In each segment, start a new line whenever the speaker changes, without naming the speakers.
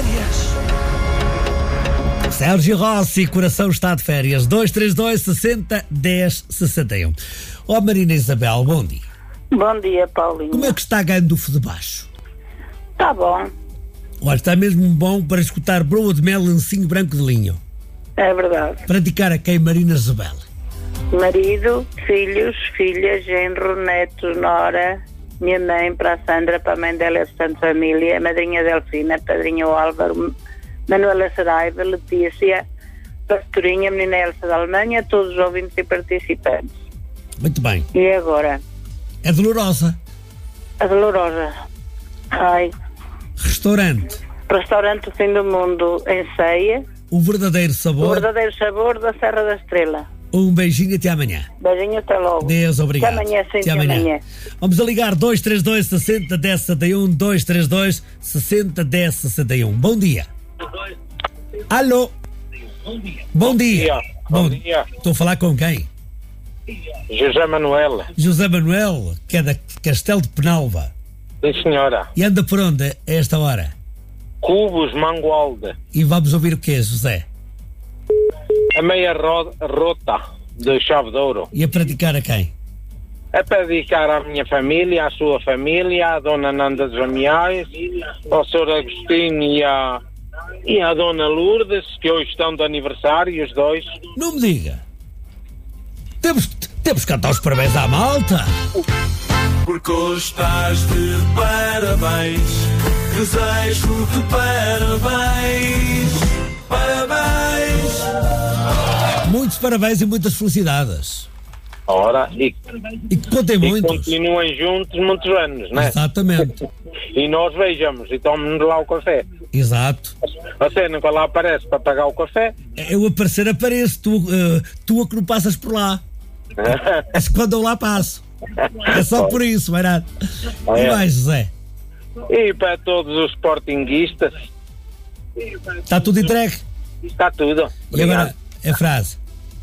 férias.
Sérgio Rossi, coração está de férias. 232 60 10 61. Ó Marina Isabel, bom dia.
Bom dia, Paulinho.
Como é que está ganhando o fio de baixo?
Tá bom,
Olha, está mesmo bom para escutar broa de mel, lencinho branco de linho.
é verdade.
Praticar a quem, Marina Isabel?
Marido, filhos, filha, genro, neto, nora, minha mãe, para a Sandra, para a mãe dela e a Santa Família, a madrinha Delfina, padrinho Álvaro, Manuela Saraiva, Letícia, Pastorinha, menina Elsa da Alemanha, todos os ouvintes e participantes.
Muito bem.
E agora?
É dolorosa.
A Dolorosa. Ai,
Restaurante.
restaurante do fim do mundo em Ceia,
O verdadeiro
o
sabor.
verdadeiro sabor da Serra da Estrela.
Um beijinho até amanhã.
Beijinho, até logo.
Deus, obrigado.
Até amanhã, sim, até amanhã.
Vamos a ligar 232 60 10 61, 232 60 10 61. Bom dia. Alô? Bom dia.
Bom dia.
Estou a falar com quem?
José Manuel.
José Manuel, que é da Castelo de Penalva.
Sim, senhora.
E anda por onde a esta hora?
Cubos Mangualde.
E vamos ouvir o quê, José?
A meia rota de Chave de Ouro.
E a praticar a quem?
É para dedicar à minha família, à sua família, à Dona Nanda dos Amiais, ao Sr. Agostinho e à Dona Lourdes, que hoje estão de aniversário, os dois.
Não me diga. Temos que cantar os parabéns à malta.
Porque hoje estás de parabéns. Desejo-te parabéns. Parabéns.
Muitos parabéns e muitas felicidades.
Ora, e
E que contem muitos.
continuem juntos muitos anos, não é?
Exatamente.
E nós vejamos e tomemos lá o café.
Exato.
Você nunca lá aparece para pagar o café?
Eu aparecer apareço, tu é que não passas por lá. É quando eu lá passo. É só por isso, vai nada. E mais, José?
E para todos os sportinguistas,
Está tudo entregue?
está tudo.
E agora, a frase?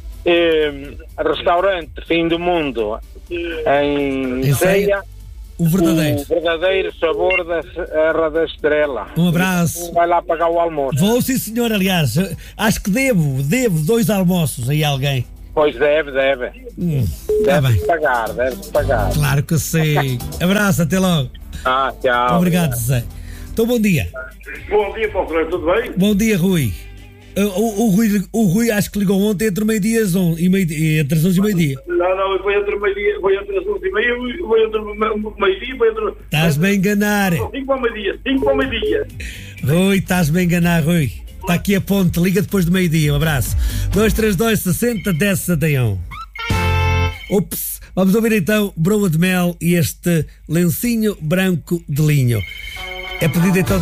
Restaurante Fim do Mundo em
Em Ceia,
Ceia,
o verdadeiro.
o verdadeiro sabor da Serra da Estrela.
Um abraço.
Vai lá pagar o almoço.
Vou, sim senhor, aliás, acho que devo 2 almoços aí a alguém.
Pois deve.
Tá bem.
Deve pagar.
Claro que sim. Abraço, até logo.
Tchau.
Obrigado, José. Então, bom dia.
Bom dia, Paulo, tudo bem?
Bom dia, Rui. O Rui acho que ligou ontem entre meio-dia entre as 11 e meio-dia.
Não, foi entre meio-dia, foi entre as 11h30, foi entre meio-dia, foi entre...
Estás-me a enganar.
5 para o meio-dia.
Rui, estás-me a enganar, Rui. Está aqui a ponte, liga depois do meio-dia. Um abraço. 232 60 10 61. Ops, vamos ouvir então broa de mel e este lencinho branco de linho. É pedido então